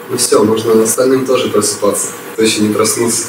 Ну все, можно остальным тоже просыпаться, кто еще не проснулся.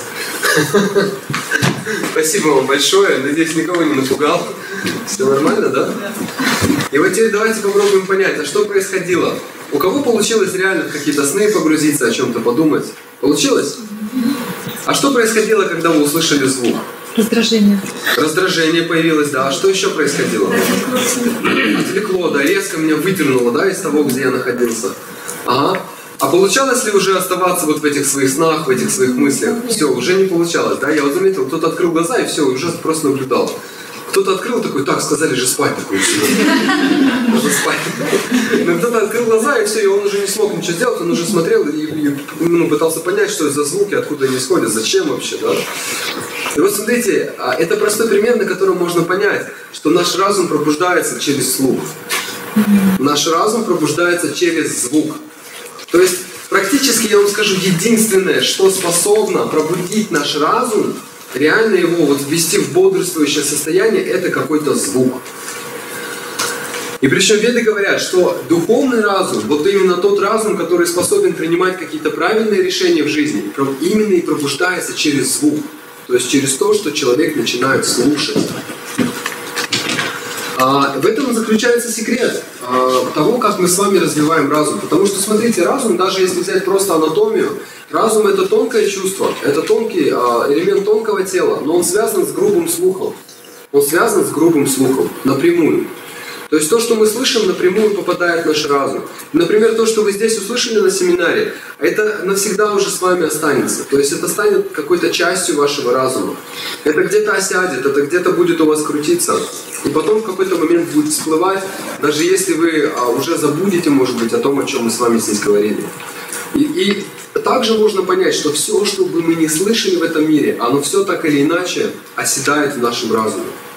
Спасибо вам большое, надеюсь, никого не напугал. Все нормально, да? И вот теперь давайте попробуем понять, а что происходило? У кого получилось реально в какие-то сны погрузиться, о чем-то подумать? Получилось? А что происходило, когда вы услышали звук? Раздражение. Раздражение появилось, да. А что еще происходило? Отвлекло, да, резко меня выдернуло, да, из того, где я находился. Ага. А получалось ли уже оставаться вот в этих своих снах, в этих своих мыслях? Все, уже не получалось, да? Я вот заметил, кто-то открыл глаза и все, уже просто наблюдал. Кто-то открыл такой, так, сказали же спать такой. Можно спать. Но кто-то открыл глаза и все, и он уже не смог ничего сделать, он уже смотрел и пытался понять, что это за звуки, откуда они исходят, зачем вообще, да? И вот смотрите, это простой пример, на котором можно понять, что наш разум пробуждается через слух. Наш разум пробуждается через звук. То есть, практически, я вам скажу, единственное, что способно пробудить наш разум, реально его вот ввести в бодрствующее состояние, это какой-то звук. И причем веды говорят, что духовный разум, вот именно тот разум, который способен принимать какие-то правильные решения в жизни, именно и пробуждается через звук. То есть через то, что человек начинает слушать. В этом заключается секрет того, как мы с вами развиваем разум. Потому что, смотрите, разум, даже если взять просто анатомию, разум — это тонкое чувство, это тонкий элемент тонкого тела, но он связан с грубым слухом. Он связан с грубым слухом напрямую. То есть то, что мы слышим, напрямую попадает в наш разум. Например, то, что вы здесь услышали на семинаре, это навсегда уже с вами останется. То есть это станет какой-то частью вашего разума. Это где-то осядет, это где-то будет у вас крутиться. И потом в какой-то момент будет всплывать, даже если вы уже забудете, может быть, о том, о чем мы с вами здесь говорили. И также можно понять, что все, что бы мы ни слышали в этом мире, оно все так или иначе оседает в нашем разуме.